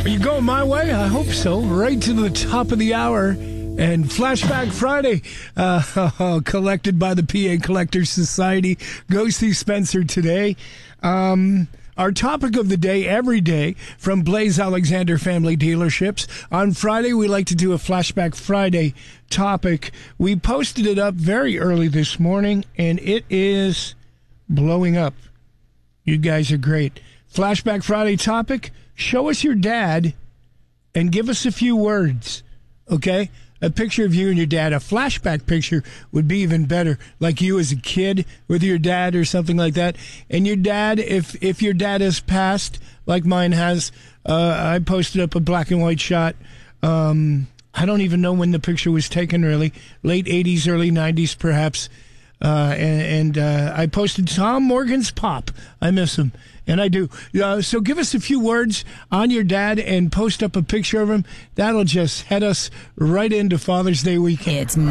Are you going my way? I hope so. Right to the top of the hour. And Flashback Friday, collected by the PA Collectors Society. Go see Spencer today. Our topic of the day, every day, from Blaze Alexander Family Dealerships. On Friday, we like to do a Flashback Friday topic. We posted it up very early this morning, and it is blowing up. You guys are great. Flashback Friday topic, show us your dad and give us a few words, okay? A picture of you and your dad. A flashback picture would be even better, like you as a kid with your dad or something like that. And your dad, if your dad has passed, like mine has, I posted up a black and white shot. I don't even know when the picture was taken, really. Late 80s, early 90s, perhaps. And I posted Tom Morgan's pop. I miss him. And I do. So give us a few words on your dad and post up a picture of him. That'll just head us right into Father's Day weekend. It's